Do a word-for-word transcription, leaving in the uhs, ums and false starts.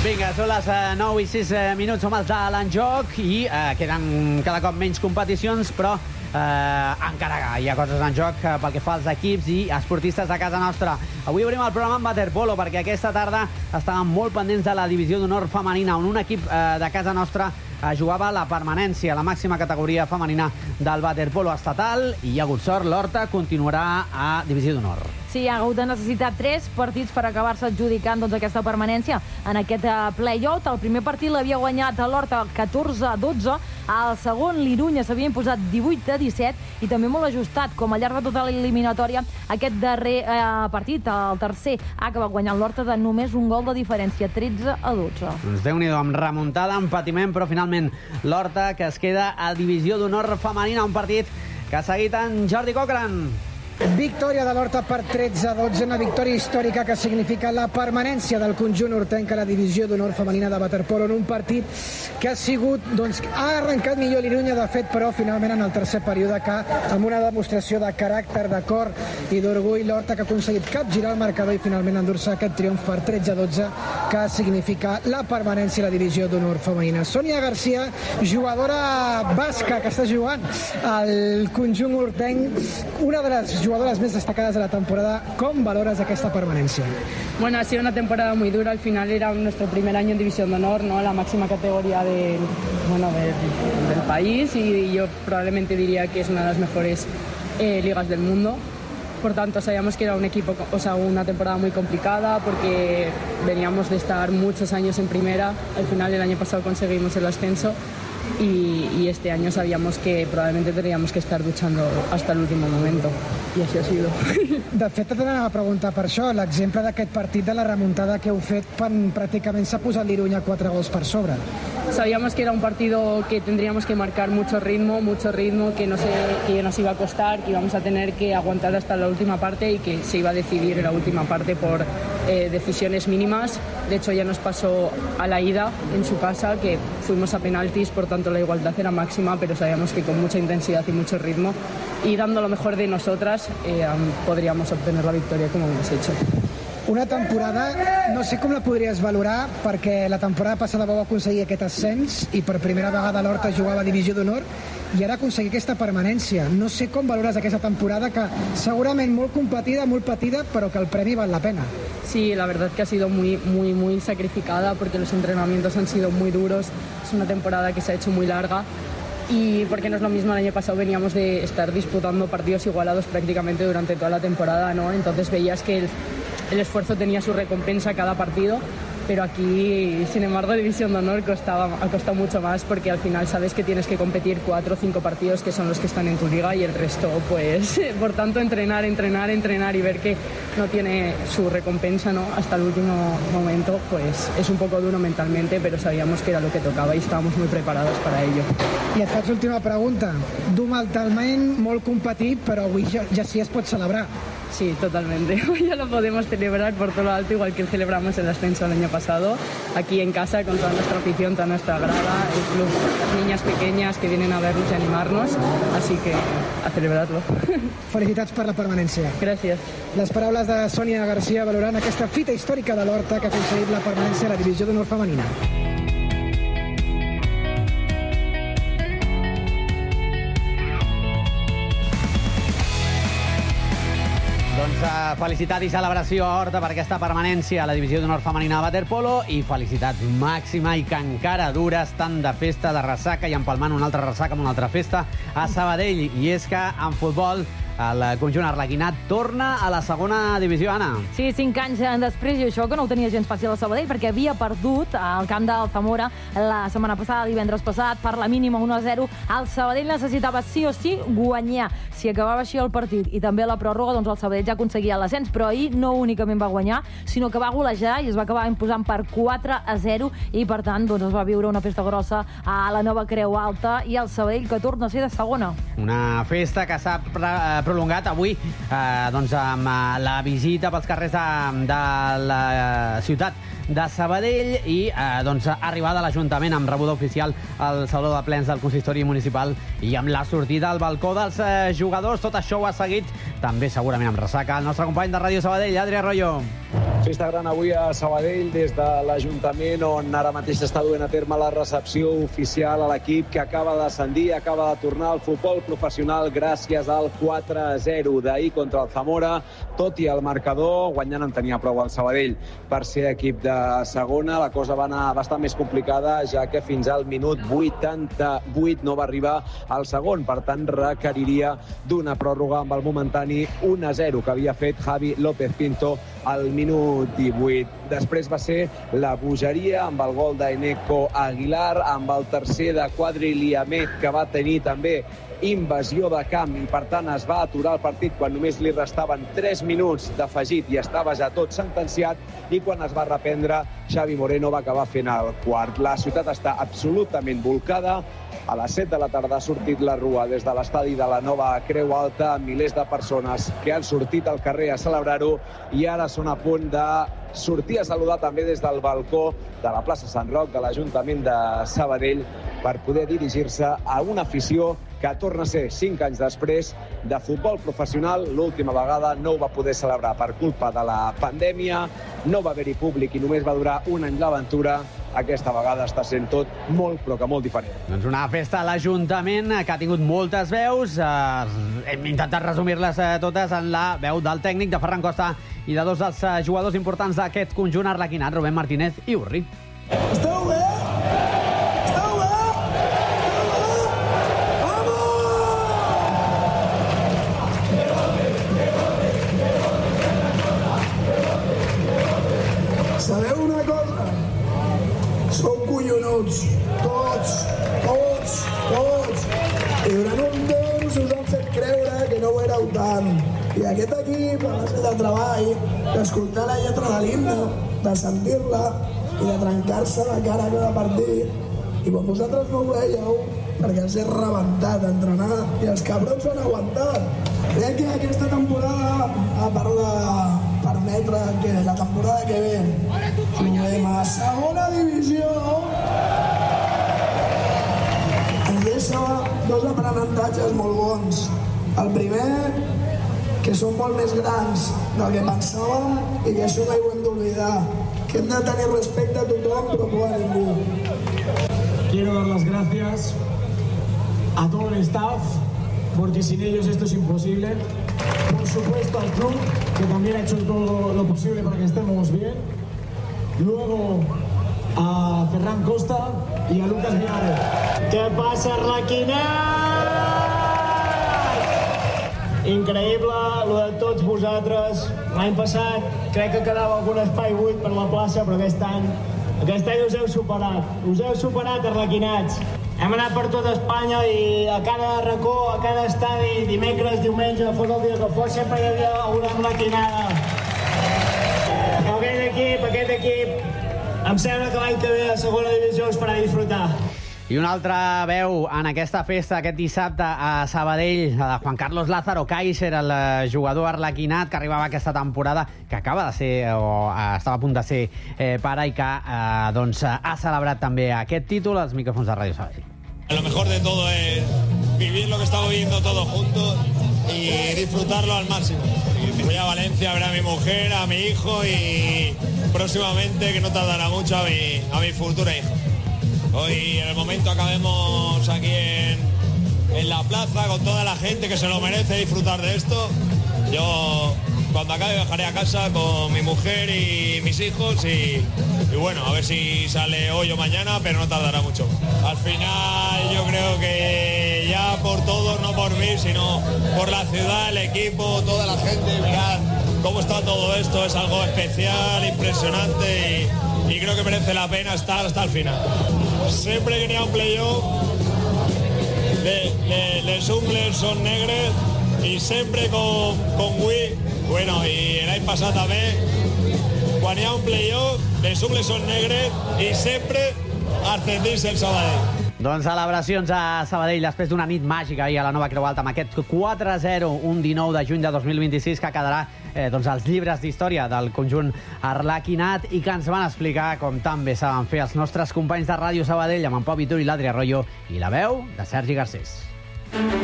Vinga, són les nou i sis minuts, som els de l'enjoc i eh, queden cada cop menys competicions, però eh, encara hi ha coses en joc eh, pel que fa als equips i esportistes de casa nostra. Avui obrim el programa amb waterpolo perquè aquesta tarda estàvem molt pendents de la divisió d'honor femenina, on un equip eh, de casa nostra eh, jugava la permanència, la màxima categoria femenina del waterpolo estatal, i hi ha hagut sort, l'Horta continuarà a divisió d'honor. Sí, ha hagut de necessitar tres partits per acabar-se adjudicant doncs, aquesta permanència en aquest uh, play-out. El primer partit l'havia guanyat a l'Horta catorze a dotze, al segon l'Irunya s'havia imposat divuit a disset i també molt ajustat, com al llarg de tota l'eliminatòria. Aquest darrer uh, partit, el tercer, ha acabat guanyant l'Horta de només un gol de diferència, tretze a dotze. Doncs Déu-n'hi-do, amb remuntada, amb patiment, però finalment l'Horta que es queda a divisió d'honor femenina, un partit que ha seguit en Jordi Cochran. Victòria de l'Horta per tretze a dotze, una victòria històrica que significa la permanència del conjunt hortenc a la divisió d'honor femenina de waterpolo en un partit que ha sigut, doncs, ha arrencat millor l'Irunya, de fet, però finalment en el tercer període que, amb una demostració de caràcter, de cor i d'orgull, l'Horta que ha aconseguit capgirar el marcador i finalment endur-se aquest triomf per tretze a dotze, que significa la permanència a la divisió d'honor femenina. Sònia Garcia, jugadora basca que està jugant al conjunt hortenc, una de les jugadoras més destacades de la temporada. ¿Cómo valoras esta permanencia? Bueno, ha sido una temporada muy dura. Al final era nuestro primer año en División de Honor, ¿no? La máxima categoría de, bueno, de, del país, y yo probablemente diría que es una de las mejores eh, ligas del mundo. Por tanto, sabíamos que era un equipo, o sea, una temporada muy complicada porque veníamos de estar muchos años en primera. Al final, el año pasado conseguimos el ascenso. Y, y este año sabíamos que probablemente teníamos que estar luchando hasta el último momento, i així ha sido. De fet, t'anava a preguntar per això, l'exemple d'aquest partit de la remuntada que heu fet, quan pràcticament s'ha posat l'Irunya quatre gols per sobre. Sabíamos que era un partido que tendríamos que marcar mucho ritmo, mucho ritmo, que, no se, que nos iba a costar, que íbamos a tener que aguantar hasta la última parte y que se iba a decidir en la última parte por eh, decisiones mínimas. De hecho, ya nos pasó a la ida en su casa, que fuimos a penaltis, por tanto la igualdad era máxima, pero sabíamos que con mucha intensidad y mucho ritmo y dando lo mejor de nosotras eh, podríamos obtener la victoria como hemos hecho. Una temporada, no sé com la podries valorar, perquè la temporada passada vau aconseguir aquest ascens i per primera vegada l'Horta jugava a divisió d'honor i ara aconseguir aquesta permanència. No sé com valores aquesta temporada, que segurament molt competida, molt patida, però que el premi val la pena. Sí, la verdad que ha sido muy, muy, muy sacrificada porque los entrenamientos han sido muy duros. Es una temporada que se ha hecho muy larga. Y porque no es lo mismo, el año pasado veníamos de estar disputando partidos igualados prácticamente durante toda la temporada, ¿no? Entonces veías que el, el esfuerzo tenía su recompensa cada partido, pero aquí, sin embargo, División de Honor costaba, ha costado mucho más porque al final sabes que tienes que competir cuatro o cinco partidos que son los que están en tu liga y el resto, pues, por tanto, entrenar, entrenar, entrenar y ver que no tiene su recompensa, ¿no? Hasta el último momento, pues es un poco duro mentalmente, pero sabíamos que era lo que tocaba y estábamos muy preparados para ello. I et faig l'última pregunta. Dur mentalment, molt competit, però avui ja, ja sí es pot celebrar. Sí, totalmente. Hoy ya lo podemos celebrar por todo lo alto, igual que celebramos el ascenso el año pasado, aquí en casa, con toda nuestra afición, toda nuestra grada, el club, las niñas pequeñas que vienen a vernos y animarnos, así que a celebrarlo. Felicitats per la permanència. Gràcies. Les paraules de Sònia Garcia valorant aquesta fita històrica de l'Horta que ha aconseguit la permanència a la divisió d'honor femenina. Doncs uh, felicitat i celebració a Horta per aquesta permanència a la divisió d'honor femenina de waterpolo i felicitat màxima i que encara dura, estan de festa, de ressaca i empalmant una altra ressaca amb una altra festa a Sabadell. I és que en futbol el conjunt arlequinat torna a la segona divisió, Anna. Sí, cinc anys després, i això que no ho tenia gens fàcil a Sabadell, perquè havia perdut al camp del Zamora la setmana passada, divendres passat, per la mínima un a zero. El Sabadell necessitava sí o sí guanyar. Si acabava així el partit i també la pròrroga, doncs el Sabadell ja aconseguia l'ascens, però ahir no únicament va guanyar, sinó que va golejar i es va acabar imposant per quatre a zero i, per tant, doncs es va viure una festa grossa a la nova Creu Alta i el Sabadell que torna a ser de segona. Una festa que s'ha prolongat avui eh, doncs amb la visita pels carrers de, de la ciutat de Sabadell i eh, doncs arribada a l'Ajuntament amb rebuda oficial al Saló de Plens del Consistori Municipal i amb la sortida al balcó dels eh, jugadors. Tot això ho ha seguit també segurament amb ressaca el nostre company de Ràdio Sabadell, Adri Arroyo. Festa gran avui a Sabadell des de l'Ajuntament, on ara mateix s'està duent a terme la recepció oficial a l'equip que acaba d'ascendir, acaba de tornar al futbol professional gràcies al quatre a zero d'ahir contra el Zamora. Tot i el marcador, guanyant en tenia prou el Sabadell per ser equip de segona. La cosa va anar bastant més complicada, ja que fins al minut vuitanta-vuit no va arribar al segon. Per tant, requeriria d'una pròrroga amb el momentani un a zero que havia fet Javi López Pinto al minut divuit. Després va ser la bogeria amb el gol d'Eneco Aguilar, amb el tercer de Quadriliamet, que va tenir també invasió de camp i per tant es va aturar el partit quan només li restaven tres minuts d'afegit i estava ja tot sentenciat, i quan es va reprendre Xavi Moreno va acabar fent el quart. La ciutat està absolutament volcada. A les set de la tarda ha sortit la rua des de l'estadi de la nova Creu Alta, milers de persones que han sortit al carrer a celebrar-ho i ara són a punt de sortir a saludar també des del balcó de la plaça Sant Roc de l'Ajuntament de Sabadell per poder dirigir-se a una afició que torna a ser cinc anys després de futbol professional. L'última vegada no ho va poder celebrar per culpa de la pandèmia, no va haver-hi públic i només va durar un any l'aventura. Aquesta vegada està sent tot molt, però que molt diferent. Doncs una festa a l'Ajuntament que ha tingut moltes veus. Eh, hem intentat resumir-les eh, totes en la veu del tècnic, de Ferran Costa, i de dos dels eh, jugadors importants d'aquest conjunt arlequinat, Rubén Martínez i Urri. Esteu bé? Esteu bé? Vamos! Sabeu una cosa? Sou collonuts, tots, tots, tots. I durant un temps us han fet creure que no ho éreu tant. I aquest equip, a base de treball, d'escoltar la lletra de l'himne, de sentir-la i de trencar-se la cara a cada partit. I quan vosaltres no ho veieu, perquè els he rebentat a entrenar i els cabrons ho han aguantat. Crec que aquesta temporada, a part de permetre que la temporada que ve juguem a segona divisió, ens deixa dos aprenentatges molt bons. El primer, que som molt més grans del que pensàvem i que això mai ho hem d'oblidar. Que hem de tenir respecte a tothom, però no a ningú. Quiero dar las gracias a todo el staff, porque sin ellos esto es imposible. Por supuesto al club, que también ha hecho todo lo posible para que estemos bien. Luego a Ferran Costa y a Lucas Viale. ¿Qué pasa, Arlequinat? Increïble, lo de tots vosaltres. L'any passat crec que quedava algun espai buit per la plaça, però aquest any, aquest any us heu superat. Us heu superat, arlequinats. Hem anat per tota Espanya i a cada racó, a cada estadi, dimecres, diumenge, fos el dia que fos, sempre hi havia alguna arlequinada. Però aquest equip, aquest equip, em sembla que l'any que ve a segona divisió us farà disfrutar. I una altra veu en aquesta festa, aquest dissabte a Sabadell, de Juan Carlos Lázaro Kaiser, el jugador arlequinat que arribava aquesta temporada, que acaba de ser, o estava a punt de ser eh, pare, i que eh, doncs, ha celebrat també aquest títol als micròfons de Ràdio Sabadell. Lo mejor de todo es vivir lo que estamos viviendo todos juntos y disfrutarlo al máximo. Voy a Valencia a ver a mi mujer, a mi hijo y próximamente, que no tardará mucho, a mi, a mi futura hija. Hoy en el momento acabemos aquí en, en la plaza con toda la gente que se lo merece disfrutar de esto. Yo cuando acabe bajaré a casa con mi mujer y mis hijos y, y bueno, a ver si sale hoy o mañana, pero no tardará mucho. Al final yo creo que ya por todos, no por mí, sino por la ciudad, el equipo, toda la gente, mirad cómo está todo esto, es algo especial, impresionante y, y creo que merece la pena estar hasta el final. Sempre que n'hi ha un playoff, le, le, les ungles són negres i sempre com, com avui, bueno, i l'any passat també, quan hi ha un playoff, les ungles són negres i sempre ascendís el Sabadell. Doncs celebracions a Sabadell després d'una nit màgica ahir a la nova Creu Alta amb aquest quatre a zero, un dinou de juny de dos mil vint-i-sis, que quedarà eh, doncs, als llibres d'història del conjunt arlequinat i que ens van explicar com tan bé saben fer els nostres companys de Ràdio Sabadell amb en Pau Vitor i l'Adri Arroyo i la veu de Sergi Garcés.